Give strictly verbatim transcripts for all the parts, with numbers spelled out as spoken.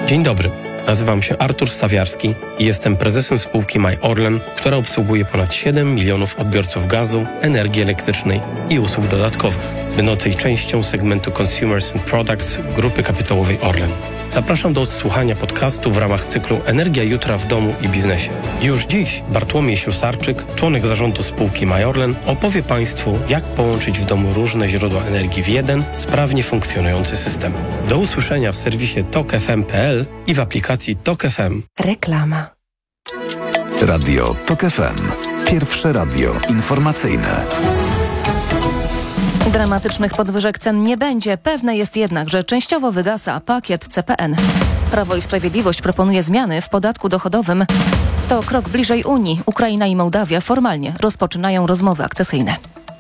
Dzień dobry, nazywam się Artur Stawiarski i jestem prezesem spółki My Orlen, która obsługuje ponad siedem milionów odbiorców gazu, energii elektrycznej i usług dodatkowych, będącej częścią segmentu Consumers and Products Grupy Kapitałowej Orlen. Zapraszam do odsłuchania podcastu w ramach cyklu Energia jutra w domu i biznesie. Już dziś Bartłomiej Ślusarczyk, członek zarządu spółki My Orlen, opowie Państwu, jak połączyć w domu różne źródła energii w jeden, sprawnie funkcjonujący system. Do usłyszenia w serwisie tok f m kropka p l i w aplikacji Tok F M. Reklama. Radio Tok F M. Pierwsze radio informacyjne. Dramatycznych podwyżek cen nie będzie. Pewne jest jednak, że częściowo wygasa pakiet C P N. Prawo i Sprawiedliwość proponuje zmiany w podatku dochodowym. To krok bliżej Unii. Ukraina i Mołdawia formalnie rozpoczynają rozmowy akcesyjne.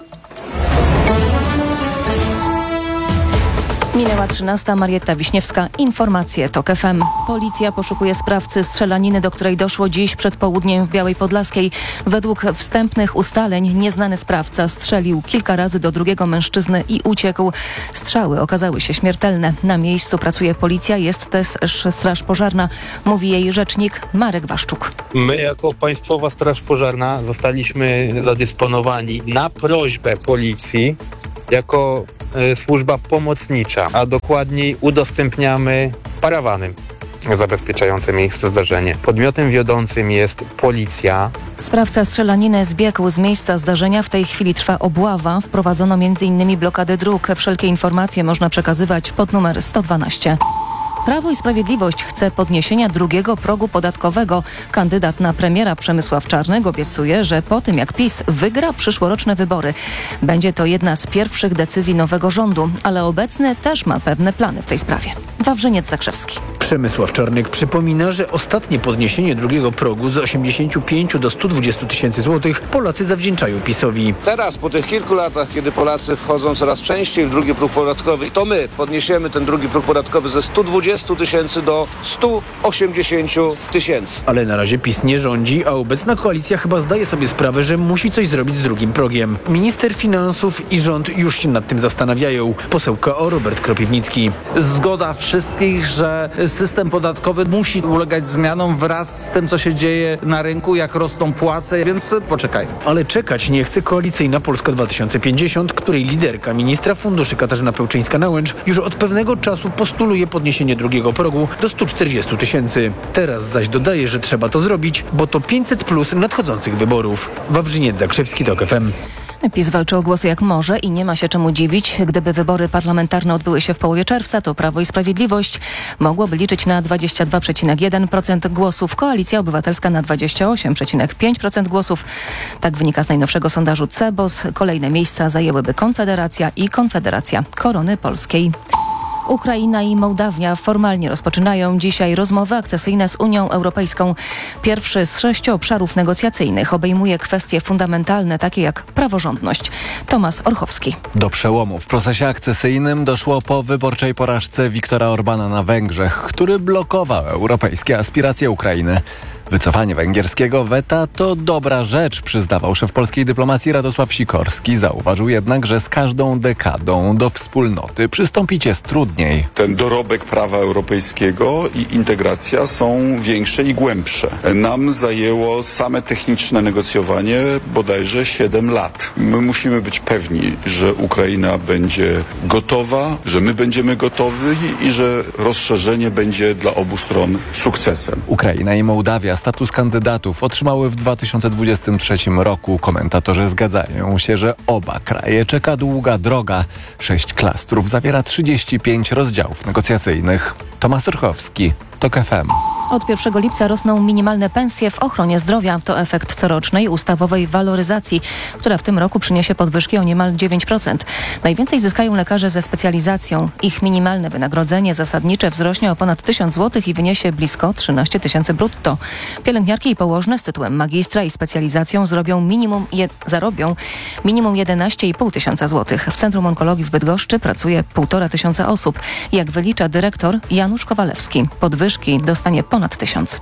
Minęła trzynasta. Marietta Wiśniewska. Informacje Tok F M. Policja poszukuje sprawcy strzelaniny, do której doszło dziś przed południem w Białej Podlaskiej. Według wstępnych ustaleń nieznany sprawca strzelił kilka razy do drugiego mężczyzny i uciekł. Strzały okazały się śmiertelne. Na miejscu pracuje policja, jest też Straż Pożarna, mówi jej rzecznik Marek Waszczuk. My jako Państwowa Straż Pożarna zostaliśmy zadysponowani na prośbę policji jako służba pomocnicza, a dokładniej udostępniamy parawany zabezpieczające miejsce zdarzenia. Podmiotem wiodącym jest policja. Sprawca strzelaniny zbiegł z miejsca zdarzenia. W tej chwili trwa obława. Wprowadzono między innymi blokadę dróg. Wszelkie informacje można przekazywać pod numer sto dwanaście. Prawo i Sprawiedliwość chce podniesienia drugiego progu podatkowego. Kandydat na premiera Przemysław Czarnek obiecuje, że po tym jak PiS wygra przyszłoroczne wybory, będzie to jedna z pierwszych decyzji nowego rządu, ale obecny też ma pewne plany w tej sprawie. Wawrzyniec Zakrzewski. Przemysław Czarnek przypomina, że ostatnie podniesienie drugiego progu z osiemdziesięciu pięciu do stu dwudziestu tysięcy złotych Polacy zawdzięczają PiS-owi. Teraz, po tych kilku latach, kiedy Polacy wchodzą coraz częściej w drugi próg podatkowy, to my podniesiemy ten drugi próg podatkowy ze stu dwudziestu tysięcy do stu osiemdziesięciu tysięcy. Ale na razie PiS nie rządzi, a obecna koalicja chyba zdaje sobie sprawę, że musi coś zrobić z drugim progiem. Minister finansów i rząd już się nad tym zastanawiają. Poseł K O Robert Kropiwnicki. Zgoda wszystkich, że system podatkowy musi ulegać zmianom wraz z tym, co się dzieje na rynku, jak rosną płace, więc poczekaj. Ale czekać nie chce koalicyjna Polska dwa tysiące pięćdziesiąt, której liderka ministra funduszy Katarzyna Pełczyńska-Nałęcz już od pewnego czasu postuluje podniesienie drugiego progu do stu czterdziestu tysięcy. Teraz zaś dodaje, że trzeba to zrobić, bo to pięćset plus nadchodzących wyborów. Wawrzyniec Zakrzewski, Tok F M. PiS walczy o głosy jak może i nie ma się czemu dziwić. Gdyby wybory parlamentarne odbyły się w połowie czerwca, to Prawo i Sprawiedliwość mogłoby liczyć na dwadzieścia dwa przecinek jeden procent głosów, Koalicja Obywatelska na dwadzieścia osiem przecinek pięć procent głosów. Tak wynika z najnowszego sondażu C E B O S. Kolejne miejsca zajęłyby Konfederacja i Konfederacja Korony Polskiej. Ukraina i Mołdawia formalnie rozpoczynają dzisiaj rozmowy akcesyjne z Unią Europejską. Pierwszy z sześciu obszarów negocjacyjnych obejmuje kwestie fundamentalne, takie jak praworządność. Tomasz Orchowski. Do przełomu w procesie akcesyjnym doszło po wyborczej porażce Viktora Orbana na Węgrzech, który blokował europejskie aspiracje Ukrainy. Wycofanie węgierskiego weta to dobra rzecz, przyznawał szef polskiej dyplomacji Radosław Sikorski. Zauważył jednak, że z każdą dekadą do wspólnoty przystąpić jest trudniej. Ten dorobek prawa europejskiego i integracja są większe i głębsze. Nam zajęło same techniczne negocjowanie bodajże siedem lat. My musimy być pewni, że Ukraina będzie gotowa, że my będziemy gotowi i że rozszerzenie będzie dla obu stron sukcesem. Ukraina i Mołdawia status kandydatów otrzymały w dwa tysiące dwudziestym trzecim roku. Komentatorzy zgadzają się, że oba kraje czeka długa droga. Sześć klastrów zawiera trzydzieści pięć rozdziałów negocjacyjnych. Tomasz Orchowski, Tok F M. Od pierwszego lipca rosną minimalne pensje w ochronie zdrowia. To efekt corocznej ustawowej waloryzacji, która w tym roku przyniesie podwyżki o niemal dziewięć procent. Najwięcej zyskają lekarze ze specjalizacją. Ich minimalne wynagrodzenie zasadnicze wzrośnie o ponad tysiąc złotych i wyniesie blisko trzynaście tysięcy brutto. Pielęgniarki i położne z tytułem magistra i specjalizacją zrobią minimum je, zarobią minimum jedenaście i pół tysiąca złotych. W Centrum Onkologii w Bydgoszczy pracuje półtora tysiąca osób. Jak wylicza dyrektor Janusz Kowalewski, podwyżki dostanie ponad tysiąc.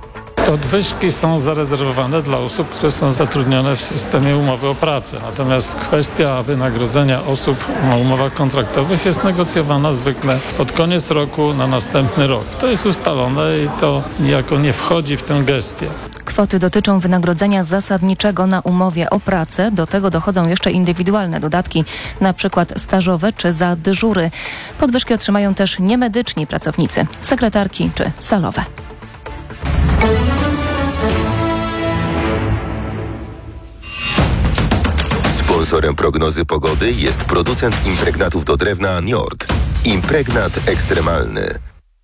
Podwyżki są zarezerwowane dla osób, które są zatrudnione w systemie umowy o pracę. Natomiast kwestia wynagrodzenia osób na umowach kontraktowych jest negocjowana zwykle pod koniec roku na następny rok. To jest ustalone i to niejako nie wchodzi w tę gestię. Kwoty dotyczą wynagrodzenia zasadniczego na umowie o pracę. Do tego dochodzą jeszcze indywidualne dodatki, na przykład stażowe czy za dyżury. Podwyżki otrzymają też niemedyczni pracownicy, sekretarki czy salowe. Sponsorem prognozy pogody jest producent impregnatów do drewna Njord. Impregnat ekstremalny.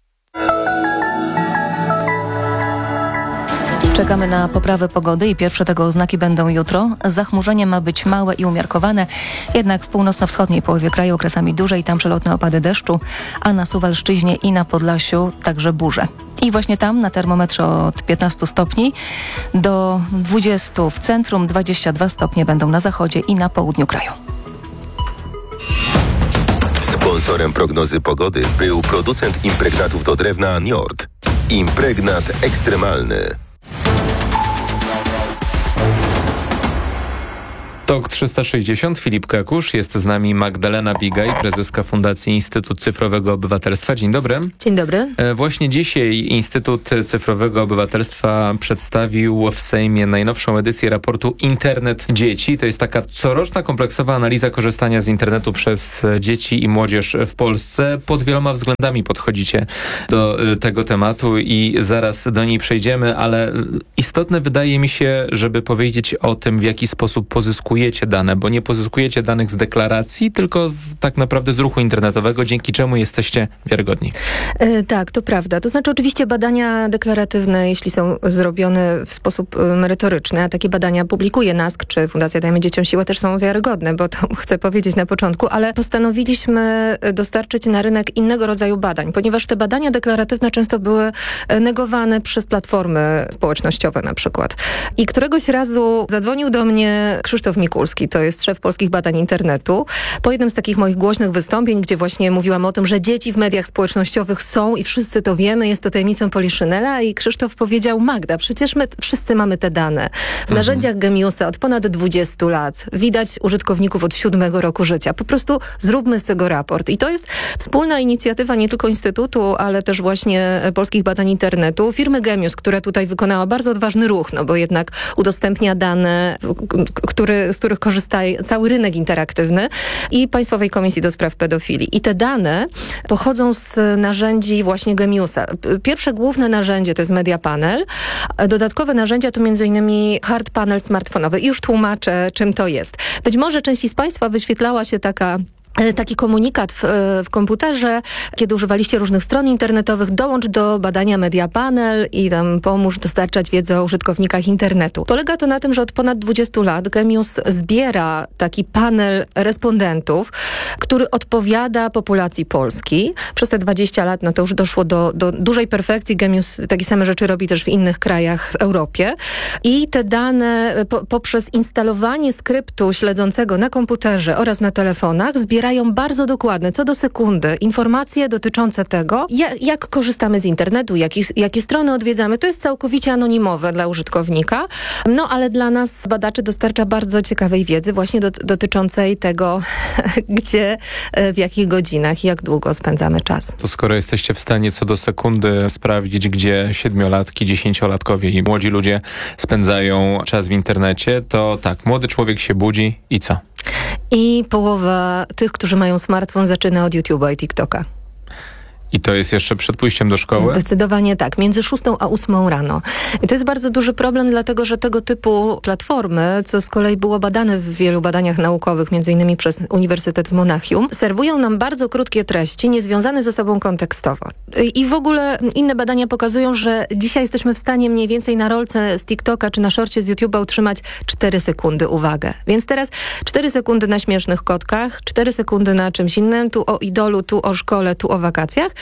Czekamy na poprawę pogody i pierwsze tego oznaki będą jutro. Zachmurzenie ma być małe i umiarkowane, jednak w północno-wschodniej połowie kraju okresami duże i tam przelotne opady deszczu, a na Suwalszczyźnie i na Podlasiu także burze. I właśnie tam na termometrze od piętnastu stopni do dwudziestu w centrum, dwadzieścia dwa stopnie będą na zachodzie i na południu kraju. Sponsorem prognozy pogody był producent impregnatów do drewna Njord. Impregnat ekstremalny. Tok trzysta sześćdziesiąt, Filip Kakusz, jest z nami Magdalena Bigaj, prezeska Fundacji Instytut Cyfrowego Obywatelstwa. Dzień dobry. Dzień dobry. Właśnie dzisiaj Instytut Cyfrowego Obywatelstwa przedstawił w Sejmie najnowszą edycję raportu Internet Dzieci. To jest taka coroczna kompleksowa analiza korzystania z internetu przez dzieci i młodzież w Polsce. Pod wieloma względami podchodzicie do tego tematu i zaraz do niej przejdziemy, ale istotne wydaje mi się, żeby powiedzieć o tym, w jaki sposób pozyskujecie dane, bo nie pozyskujecie danych z deklaracji, tylko tak naprawdę z ruchu internetowego, dzięki czemu jesteście wiarygodni. Yy, tak, to prawda. To znaczy oczywiście badania deklaratywne, jeśli są zrobione w sposób y, merytoryczny, a takie badania publikuje NASK czy Fundacja Dajmy Dzieciom Siłę, też są wiarygodne, bo to chcę powiedzieć na początku, ale postanowiliśmy dostarczyć na rynek innego rodzaju badań, ponieważ te badania deklaratywne często były negowane przez platformy społecznościowe na przykład. I któregoś razu zadzwonił do mnie Krzysztof Mikulski, to jest szef Polskich Badań Internetu, po jednym z takich moich głośnych wystąpień, gdzie właśnie mówiłam o tym, że dzieci w mediach społecznościowych są i wszyscy to wiemy, jest to tajemnicą Poliszynela, i Krzysztof powiedział: Magda, przecież my wszyscy mamy te dane. W mhm. narzędziach Gemiusa od ponad dwudziestu lat widać użytkowników od siódmego roku życia. Po prostu zróbmy z tego raport. I to jest wspólna inicjatywa nie tylko Instytutu, ale też właśnie Polskich Badań Internetu, firmy Gemius, która tutaj wykonała bardzo odważny ruch, no bo jednak udostępnia dane, który, z których korzysta cały rynek interaktywny, i Państwowej Komisji do Spraw Pedofilii. I te dane pochodzą z narzędzi właśnie Gemiusa. Pierwsze główne narzędzie to jest Media Panel. Dodatkowe narzędzia to między innymi Hard Panel smartfonowy. I już tłumaczę, czym to jest. Być może części z Państwa wyświetlała się taka Taki komunikat w, w komputerze, kiedy używaliście różnych stron internetowych: dołącz do badania Media Panel i tam pomóż dostarczać wiedzę o użytkownikach internetu. Polega to na tym, że od ponad dwudziestu lat Gemius zbiera taki panel respondentów, który odpowiada populacji Polski. Przez te dwadzieścia lat no to już doszło do, do dużej perfekcji. Gemius takie same rzeczy robi też w innych krajach w Europie. I te dane po, poprzez instalowanie skryptu śledzącego na komputerze oraz na telefonach zbiera bardzo dokładne, co do sekundy, informacje dotyczące tego, jak, jak korzystamy z internetu, jakie, jakie strony odwiedzamy. To jest całkowicie anonimowe dla użytkownika, no ale dla nas, badaczy, dostarcza bardzo ciekawej wiedzy właśnie do, dotyczącej tego, gdzie, w jakich godzinach i jak długo spędzamy czas. To skoro jesteście w stanie co do sekundy sprawdzić, gdzie siedmiolatki, dziesięciolatkowie i młodzi ludzie spędzają czas w internecie, to tak, młody człowiek się budzi i co? I połowa tych, którzy mają smartfon, zaczyna od YouTube'a i TikToka. I to jest jeszcze przed pójściem do szkoły? Zdecydowanie tak. Między szóstą a ósmą rano. I to jest bardzo duży problem, dlatego że tego typu platformy, co z kolei było badane w wielu badaniach naukowych, między innymi przez Uniwersytet w Monachium, serwują nam bardzo krótkie treści, niezwiązane ze sobą kontekstowo. I w ogóle inne badania pokazują, że dzisiaj jesteśmy w stanie mniej więcej na rolce z TikToka czy na szorcie z YouTube'a utrzymać cztery sekundy uwagę. Więc teraz cztery sekundy na śmiesznych kotkach, cztery sekundy na czymś innym, tu o idolu, tu o szkole, tu o wakacjach.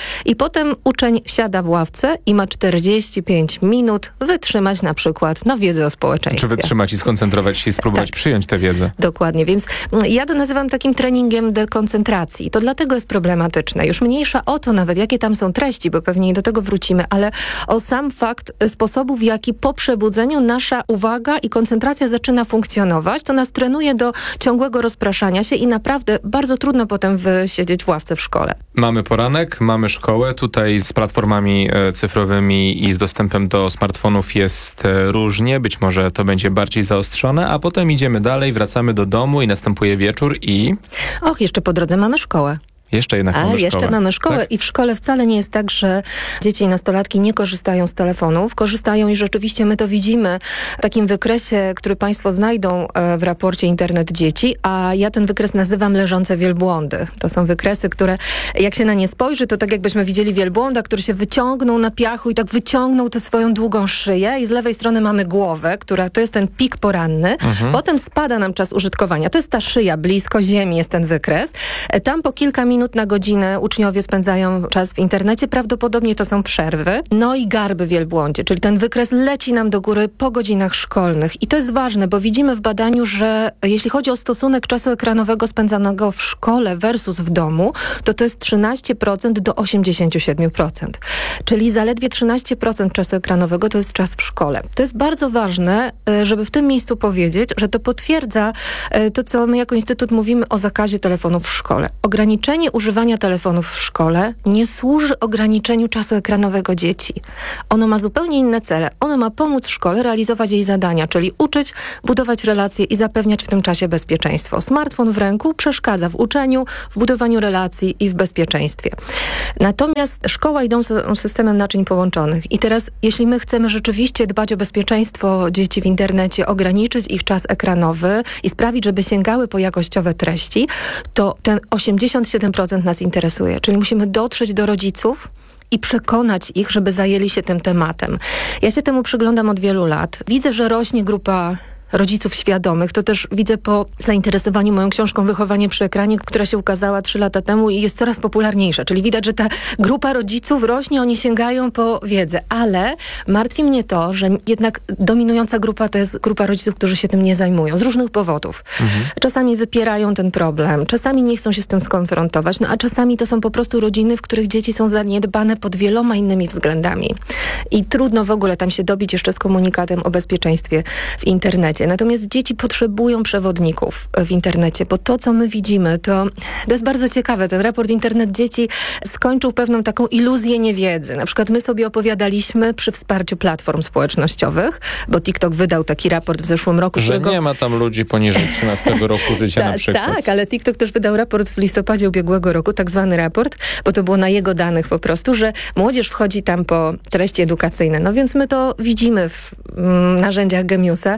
i potem uczeń siada w ławce i ma czterdzieści pięć minut wytrzymać na przykład na wiedzę o społeczeństwie. Czy wytrzymać i skoncentrować się i spróbować tak. przyjąć tę wiedzę. Dokładnie, więc ja to nazywam takim treningiem dekoncentracji. To dlatego jest problematyczne. Już mniejsza o to nawet, jakie tam są treści, bo pewnie do tego wrócimy, ale o sam fakt sposobu, w jaki po przebudzeniu nasza uwaga i koncentracja zaczyna funkcjonować, to nas trenuje do ciągłego rozpraszania się i naprawdę bardzo trudno potem wysiedzieć w ławce w szkole. Mamy poranek, mamy szkołę. Tutaj z platformami cyfrowymi i z dostępem do smartfonów jest różnie. Być może to będzie bardziej zaostrzone, a potem idziemy dalej, wracamy do domu i następuje wieczór i... Och, jeszcze po drodze mamy szkołę. Jeszcze jednak A, mamy jeszcze szkołę. mamy szkołę tak? i w szkole wcale nie jest tak, że dzieci i nastolatki nie korzystają z telefonów. Korzystają i rzeczywiście my to widzimy w takim wykresie, który Państwo znajdą w raporcie Internet Dzieci, a ja ten wykres nazywam leżące wielbłądy. To są wykresy, które jak się na nie spojrzy, to tak jakbyśmy widzieli wielbłąda, który się wyciągnął na piachu i tak wyciągnął tę swoją długą szyję i z lewej strony mamy głowę, która to jest ten pik poranny. Mhm. Potem spada nam czas użytkowania. To jest ta szyja, blisko ziemi jest ten wykres. Tam po kilka minut na godzinę uczniowie spędzają czas w internecie. Prawdopodobnie to są przerwy. No i garby wielbłądzie, czyli ten wykres leci nam do góry po godzinach szkolnych. I to jest ważne, bo widzimy w badaniu, że jeśli chodzi o stosunek czasu ekranowego spędzanego w szkole versus w domu, to to jest trzynaście procent do osiemdziesiąt siedem procent. Czyli zaledwie trzynaście procent czasu ekranowego to jest czas w szkole. To jest bardzo ważne, żeby w tym miejscu powiedzieć, że to potwierdza to, co my jako Instytut mówimy o zakazie telefonów w szkole. Ograniczenie używania telefonów w szkole nie służy ograniczeniu czasu ekranowego dzieci. Ono ma zupełnie inne cele. Ono ma pomóc szkole realizować jej zadania, czyli uczyć, budować relacje i zapewniać w tym czasie bezpieczeństwo. Smartfon w ręku przeszkadza w uczeniu, w budowaniu relacji i w bezpieczeństwie. Natomiast szkoła idą z systemem naczyń połączonych. I teraz, jeśli my chcemy rzeczywiście dbać o bezpieczeństwo dzieci w internecie, ograniczyć ich czas ekranowy i sprawić, żeby sięgały po jakościowe treści, to ten osiemdziesiąt siedem procent nas interesuje. Czyli musimy dotrzeć do rodziców i przekonać ich, żeby zajęli się tym tematem. Ja się temu przyglądam od wielu lat. Widzę, że rośnie grupa rodziców świadomych. To też widzę po zainteresowaniu moją książką Wychowanie przy ekranie, która się ukazała trzy lata temu i jest coraz popularniejsza. Czyli widać, że ta grupa rodziców rośnie, oni sięgają po wiedzę. Ale martwi mnie to, że jednak dominująca grupa to jest grupa rodziców, którzy się tym nie zajmują. Z różnych powodów. Mhm. Czasami wypierają ten problem, czasami nie chcą się z tym skonfrontować, no a czasami to są po prostu rodziny, w których dzieci są zaniedbane pod wieloma innymi względami. I trudno w ogóle tam się dobić jeszcze z komunikatem o bezpieczeństwie w internecie. Natomiast dzieci potrzebują przewodników w internecie, bo to, co my widzimy, to, to jest bardzo ciekawe. Ten raport Internet Dzieci skończył pewną taką iluzję niewiedzy. Na przykład my sobie opowiadaliśmy przy wsparciu platform społecznościowych, bo TikTok wydał taki raport w zeszłym roku. Że którego... nie ma tam ludzi poniżej trzynastego roku życia Ta, na przykład. Tak, ale TikTok też wydał raport w listopadzie ubiegłego roku, tak zwany raport, bo to było na jego danych po prostu, że młodzież wchodzi tam po treści edukacyjne. No więc my to widzimy w mm, narzędziach Gemiusa.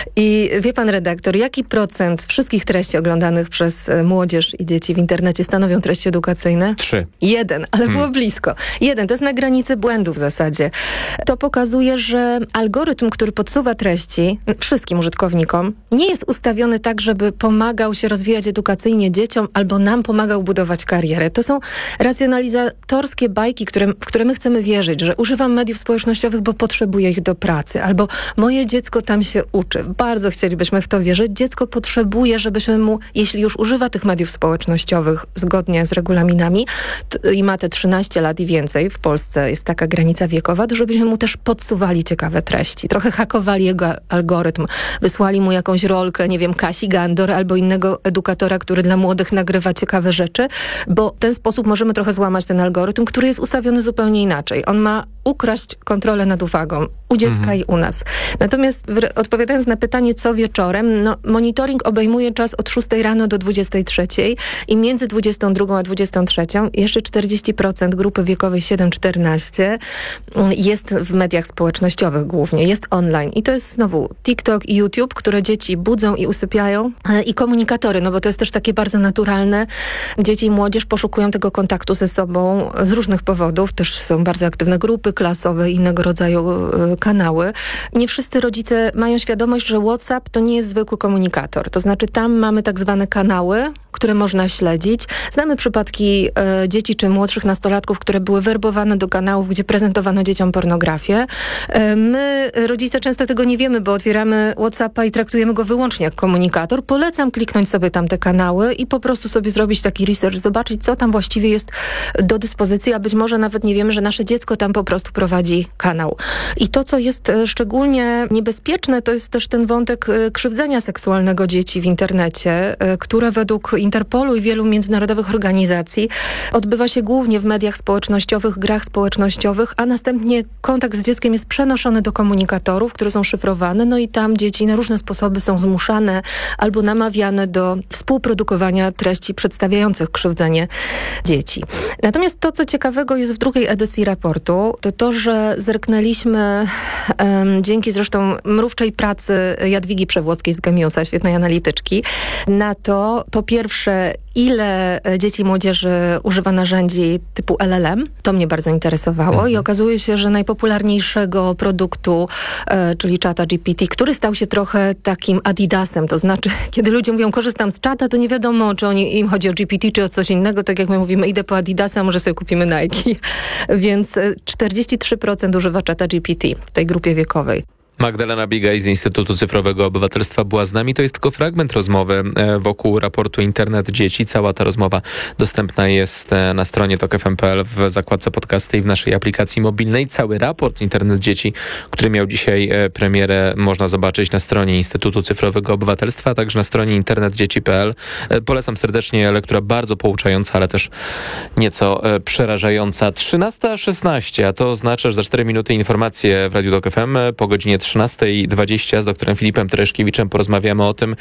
I wie pan redaktor, jaki procent wszystkich treści oglądanych przez młodzież i dzieci w internecie stanowią treści edukacyjne? Trzy. Jeden, ale hmm. było blisko. Jeden, to jest na granicy błędu w zasadzie. To pokazuje, że algorytm, który podsuwa treści wszystkim użytkownikom, nie jest ustawiony tak, żeby pomagał się rozwijać edukacyjnie dzieciom albo nam pomagał budować karierę. To są racjonalizatorskie bajki, które, w które my chcemy wierzyć, że używam mediów społecznościowych, bo potrzebuję ich do pracy, albo moje dziecko tam się uczy. Bardzo chcielibyśmy w to wierzyć. Dziecko potrzebuje, żebyśmy mu, jeśli już używa tych mediów społecznościowych zgodnie z regulaminami t- i ma te trzynaście lat i więcej, w Polsce jest taka granica wiekowa, to żebyśmy mu też podsuwali ciekawe treści. Trochę hakowali jego algorytm. Wysłali mu jakąś rolkę, nie wiem, Kasi Gandor albo innego edukatora, który dla młodych nagrywa ciekawe rzeczy, bo w ten sposób możemy trochę złamać ten algorytm, który jest ustawiony zupełnie inaczej. On ma ukraść kontrolę nad uwagą u dziecka mhm. i u nas. Natomiast w, odpowiadając na pytanie, co wieczorem, no monitoring obejmuje czas od szóstej rano do dwudziestej trzeciej i między dwudziestą drugą a dwudziestą trzecią jeszcze czterdzieści procent grupy wiekowej siedem czternaście jest w mediach społecznościowych głównie, jest online. I to jest znowu TikTok i YouTube, które dzieci budzą i usypiają i komunikatory, no bo to jest też takie bardzo naturalne. Dzieci i młodzież poszukują tego kontaktu ze sobą z różnych powodów. Też są bardzo aktywne grupy klasowe i innego rodzaju y, kanały. Nie wszyscy rodzice mają świadomość, że WhatsApp to nie jest zwykły komunikator. To znaczy tam mamy tak zwane kanały, które można śledzić. Znamy przypadki e, dzieci czy młodszych nastolatków, które były werbowane do kanałów, gdzie prezentowano dzieciom pornografię. E, my, rodzice, często tego nie wiemy, bo otwieramy WhatsAppa i traktujemy go wyłącznie jak komunikator. Polecam kliknąć sobie tam te kanały i po prostu sobie zrobić taki research, zobaczyć, co tam właściwie jest do dyspozycji, a być może nawet nie wiemy, że nasze dziecko tam po prostu prowadzi kanał. I to, co jest e, szczególnie niebezpieczne, to jest też ten wątek e, krzywdzenia seksualnego dzieci w internecie, e, które według Interpolu i wielu międzynarodowych organizacji odbywa się głównie w mediach społecznościowych, grach społecznościowych, a następnie kontakt z dzieckiem jest przenoszony do komunikatorów, które są szyfrowane, no i tam dzieci na różne sposoby są zmuszane albo namawiane do współprodukowania treści przedstawiających krzywdzenie dzieci. Natomiast to, co ciekawego jest w drugiej edycji raportu, to to, że zerknęliśmy um, dzięki zresztą mrówczej pracy Jadwigi Przewłockiej z Gemiusa, świetnej analityczki, na to, po pierwsze, ile dzieci i młodzieży używa narzędzi typu L L M. To mnie bardzo interesowało mhm. i okazuje się, że najpopularniejszego produktu, e, czyli czata G P T, który stał się trochę takim Adidasem, to znaczy, kiedy ludzie mówią, korzystam z czata, to nie wiadomo, czy oni, im chodzi o G P T, czy o coś innego, tak jak my mówimy, idę po Adidasa, może sobie kupimy Nike. Więc czterdzieści trzy procent używa czata G P T w tej grupie wiekowej. Magdalena Bigaj z Instytutu Cyfrowego Obywatelstwa była z nami. To jest tylko fragment rozmowy wokół raportu Internet Dzieci. Cała ta rozmowa dostępna jest na stronie tok f m kropka p l w zakładce podcasty i w naszej aplikacji mobilnej. Cały raport Internet Dzieci, który miał dzisiaj premierę, można zobaczyć na stronie Instytutu Cyfrowego Obywatelstwa, a także na stronie internet dzieci kropka p l. Polecam serdecznie, lektura bardzo pouczająca, ale też nieco przerażająca. trzynasta szesnaście, a to oznacza, że za cztery minuty informacje w Radiu Tok F M. Po godzinie trzynasta dwadzieścia z doktorem Filipem Tereszkiewiczem porozmawiamy o tym,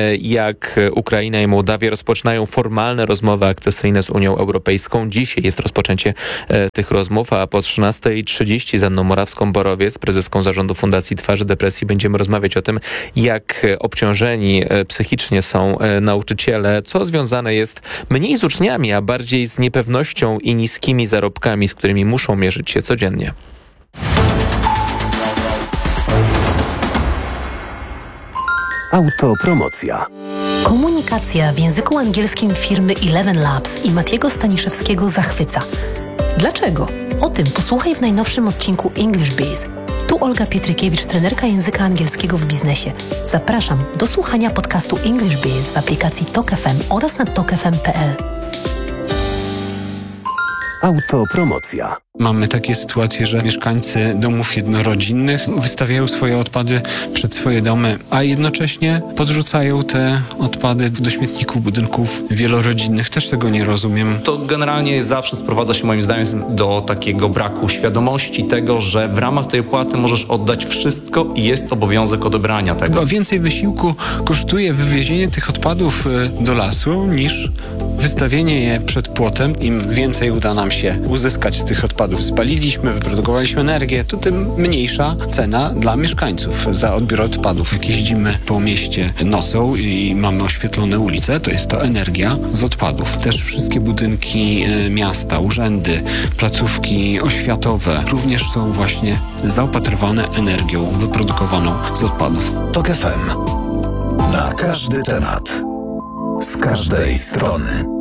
jak Ukraina i Mołdawia rozpoczynają formalne rozmowy akcesyjne z Unią Europejską. Dzisiaj jest rozpoczęcie tych rozmów, a po trzynasta trzydzieści z Anną Morawską-Borowiec, prezeską zarządu Fundacji Twarzy Depresji, będziemy rozmawiać o tym, jak obciążeni psychicznie są nauczyciele, co związane jest mniej z uczniami, a bardziej z niepewnością i niskimi zarobkami, z którymi muszą mierzyć się codziennie. Autopromocja. Komunikacja w języku angielskim firmy Eleven Labs i Matiego Staniszewskiego zachwyca. Dlaczego? O tym posłuchaj w najnowszym odcinku English Biz. Tu Olga Pietrykiewicz, trenerka języka angielskiego w biznesie. Zapraszam do słuchania podcastu English Biz w aplikacji Tok F M oraz na tok f m kropka p l. Autopromocja. Mamy takie sytuacje, że mieszkańcy domów jednorodzinnych wystawiają swoje odpady przed swoje domy, a jednocześnie podrzucają te odpady do śmietników budynków wielorodzinnych. Też tego nie rozumiem. To generalnie zawsze sprowadza się moim zdaniem do takiego braku świadomości tego, że w ramach tej opłaty możesz oddać wszystko i jest obowiązek odebrania tego. Chyba więcej wysiłku kosztuje wywiezienie tych odpadów do lasu niż wystawienie je przed płotem. Im więcej uda nam się uzyskać z tych odpadów, spaliliśmy, wyprodukowaliśmy energię, to tym mniejsza cena dla mieszkańców za odbiór odpadów. Jak jeździmy po mieście nocą i mamy oświetlone ulice, to jest to energia z odpadów. Też wszystkie budynki miasta, urzędy, placówki oświatowe również są właśnie zaopatrywane energią wyprodukowaną z odpadów. Tok F M. Na każdy temat. Z każdej strony.